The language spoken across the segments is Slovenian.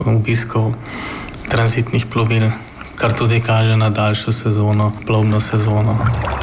obiskov tranzitnih plovil, kar tudi kaže na daljšo sezono, plovno sezono.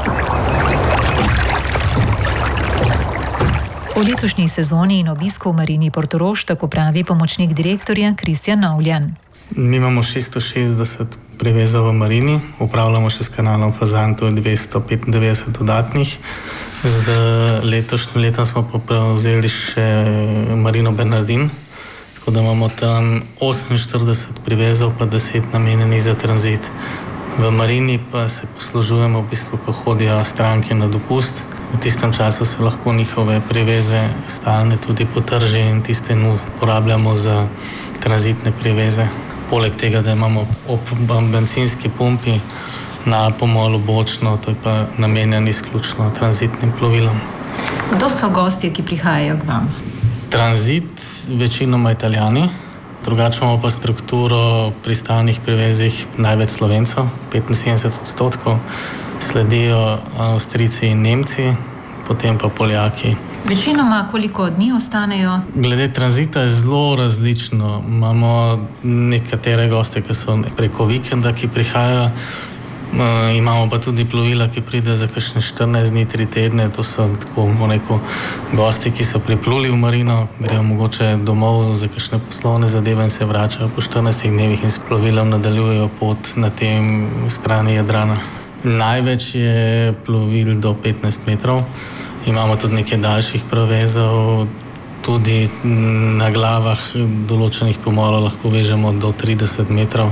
O letošnji sezoni in obisku v marini Portorož tako pravi pomočnik direktorja Kristjan Navljan. Mi imamo 660 privezov v marini, upravljamo še s kanalom Fazan, to je 295 dodatnih. Z letošnjim letom smo pa prevzeli še marino Bernardin, tako da imamo tam 48 privezov, pa 10 namenjenih za tranzit. V marini pa se poslužujemo v bistvu, ko hodijo stranke na dopust. V tistem času se lahko njihove priveze stalne tudi potrži in tiste uporabljamo za tranzitne priveze. Poleg tega, da imamo ob bencinski pumpi na pomolu bočno, to je pa namenjen izključno tranzitnim plovilom. Kdo so gostje, ki prihajajo k vam? Tranzit večinoma Italijani, drugače imamo pa strukturo pri stalnih privezih največ Slovencev, 75%, sledijo Avstrijci in Nemci, potem pa Poljaki. Večinoma koliko dni ostanejo? Glede tranzita je zelo različno. Imamo nekatere goste, ki so preko vikenda, ki prihajajo. Imamo pa tudi plovila, ki pridejo za kakšne 14 dni, 3 tedne. To so tako gosti, ki so pripluli v marino, grejo mogoče domov za kakšne poslovne zadeve in se vračajo po 14 dnevih in s plovilom nadaljujejo pot na tem strani Jadrana. Največ je plovil do 15 metrov. Imamo tudi nekaj daljših privezov, tudi na glavah določenih pomolov lahko vežemo do 30 metrov.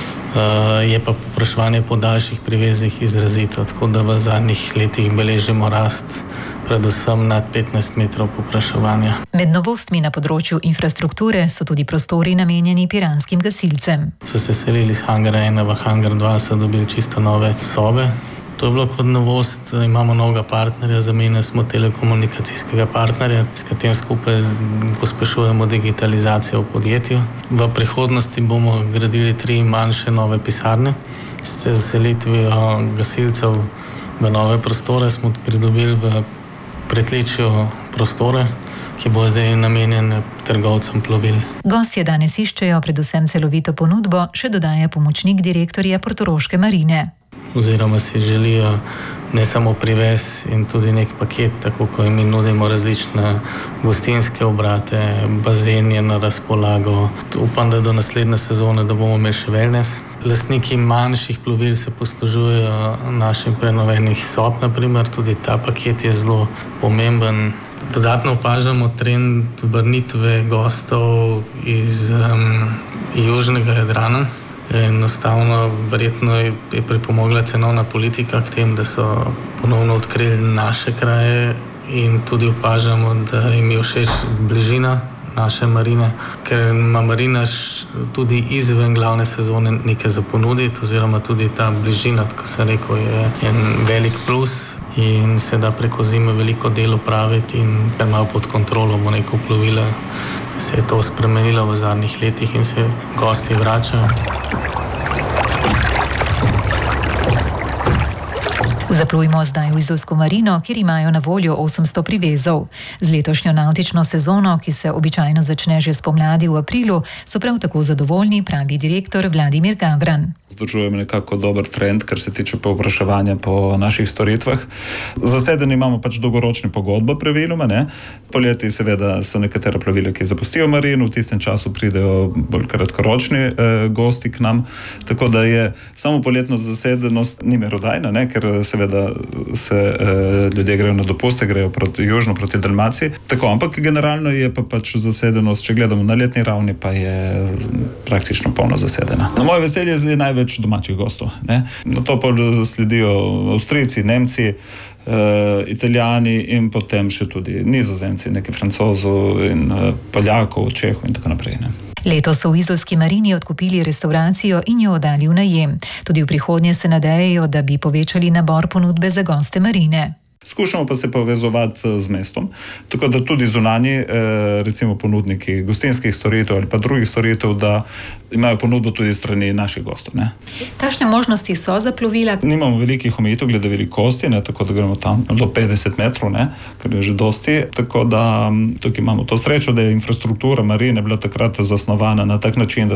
Je pa povpraševanje po daljših privezih izrazito, tako da v zadnjih letih beležimo rast predvsem nad 15 metrov povpraševanja. Med novostmi na področju infrastrukture so tudi prostori namenjeni piranskim gasilcem. So se selili iz hangara 1 v hangar 2, so dobili čisto nove sobe. To je bilo kot novost, imamo novega partnerja, zamenjali smo telekomunikacijskega partnerja, s katerim skupaj pospešujemo digitalizacijo v podjetju. V prihodnosti bomo gradili 3 manjše nove pisarne. S selitvijo gasilcev v nove prostore smo pridobili v Pritličju prostore, ki bo zdaj namenjen trgovcem plovil. Gostje danes iščejo predvsem celovito ponudbo, še dodaja pomočnik direktorja portoroške marine. Oziroma si želijo ne samo privez in tudi nek paket, tako kot mi nudimo različne gostinske obrate, bazen je na razpolago. Upam, da do naslednje sezone, da bomo imeli še wellness. Lastniki manjših plovil se poslužujejo naših prenovenih sob, naprimer, tudi ta paket je zelo pomemben. Dodatno opažamo trend vrnitve gostov iz južnega Jadrana. Enostavno, verjetno je pripomogla cenovna politika k tem, da so ponovno odkrili naše kraje in tudi opažamo, da jim je všeč bližina naše marine, ker ima marina tudi izven glavne sezone nekaj za ponuditi, oziroma tudi ta bližina, kot sem rekel, je en velik plus in se da preko zime veliko del opraviti in malo pod kontrolo bo neko plovila. Se je to spremenilo v zadnjih letih in se gosti vračajo. Zaplujmo zdaj v izolsko marino, kjer imajo na voljo 800 privezov. Z letošnjo navtično sezono, ki se običajno začne že spomladi v aprilu, so prav tako zadovoljni, pravi direktor Vladimir Gavran. Vzdržujemo nekako dober trend, kar se tiče povpraševanja po naših storitvah. Zasedeni imamo pač dolgoročne pogodbe praviloma, ne. Poleti seveda so nekatera plovila, ki zapustijo marino, v tistem času pridejo bolj kratkoročni gosti k nam, tako da je samo poletno zasedenost ni merodajna, ne, ker seveda se ljudje grejo na dopuste, grejo južno proti Dalmaciji. Tako, ampak generalno je pa pač zasedenost, če gledamo na letni ravni, pa je praktično polno zasedena. Na moje veselje je največ domačih gostov, ne. Na to pa sledijo Avstrijci, Nemci, Italijani in potem še tudi Nizozemci, nekaj Francozov in Poljakov, Čehov in tako naprej, ne. Letos so v izolski marini odkupili restauracijo in jo oddali v najem. Tudi v prihodnje se nadejajo, da bi povečali nabor ponudbe za goste marine. skušamo pa se povezovati z mestom, tako da tudi zunanji, recimo ponudniki gostinskih storitev ali pa drugih storitev, da imajo ponudbo tudi strani naših gostov. Kakšne možnosti so za plovila? Nimamo velikih omejitev glede velikosti, tako da gremo tam do 50 metrov, kar je že dosti, tako da tukaj imamo to srečo, da je infrastruktura marine bila takrat zasnovana na tak način,